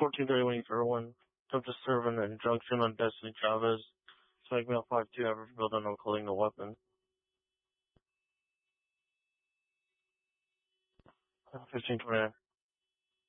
1430 waiting for one. Attempt to serve an injunction on Destiny Chavez. Spike Mail 5-2, average build on holding the weapon. 1529.